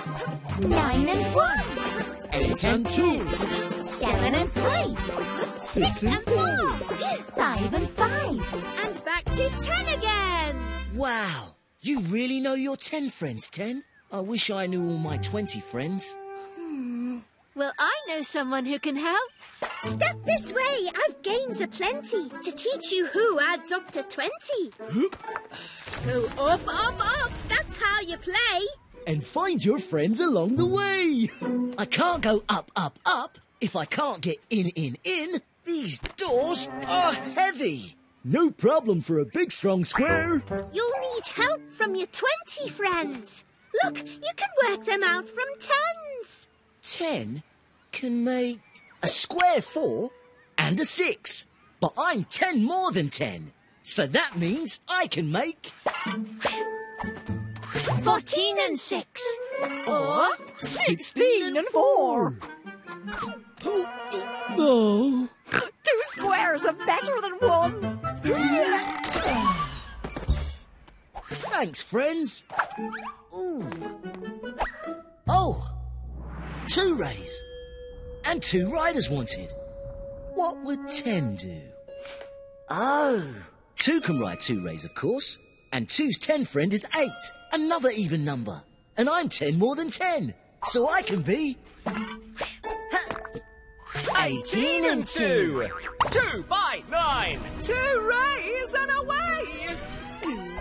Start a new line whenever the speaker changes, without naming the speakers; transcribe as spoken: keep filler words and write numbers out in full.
Nine and one.
Eight and two.
Seven and three. Six and four. Five and five.
And back to ten again.
Wow, you really know your ten friends, Ten. I wish I knew all my twenty friends.
Well, I know someone who can help. Step this way. I've games aplenty to teach you who adds up to twenty. Go up, up, up. That's how you play.
And find your friends along the way. I can't go up, up, up if I can't get in, in, in. These doors are heavy. No problem for a big, strong square.
You'll need help from your twenty friends. Look, you can work them out from tens.
Ten can make a square four and a six. But I'm ten more than ten. So that means I can make...
Fourteen and six.
Or sixteen and four. Oh.
Two squares are better than one.
Thanks, friends. Ooh. Oh, two rays. And two riders wanted. What would ten do? Oh, two can ride two rays, of course. And two's ten friend is eight, another even number. And I'm ten more than ten, so I can be...
Eighteen and two. Two by nine. Two rays and away.